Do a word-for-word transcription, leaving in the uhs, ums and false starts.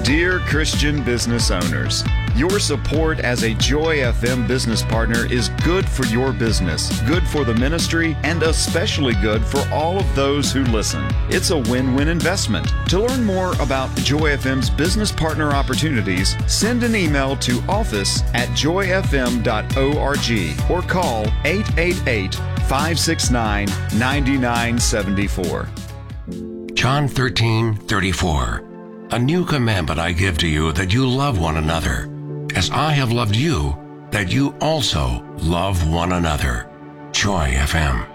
Dear Christian business owners, your support as a Joy F M business partner is good for your business, good for the ministry, and especially good for all of those who listen. It's a win-win investment. To learn more about Joy F M's business partner opportunities, send an email to office at joy f m dot org or call eight eight eight, five six nine, nine nine seven four. John thirteen thirty-four. A new commandment I give to you, that you love one another, as I have loved you, that you also love one another. Joy F M.